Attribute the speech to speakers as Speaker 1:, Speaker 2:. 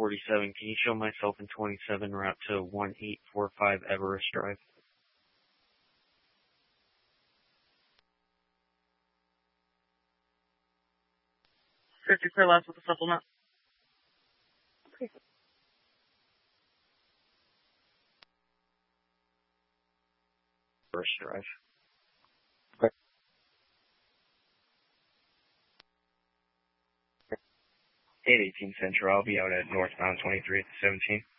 Speaker 1: 47. Can you show myself in 27 route to 1845 Everest Drive?
Speaker 2: 50 clear last with the supplement.
Speaker 1: Okay. Everest Drive.
Speaker 3: Okay.
Speaker 1: 818 Central. I'll be out at northbound 23 at 17.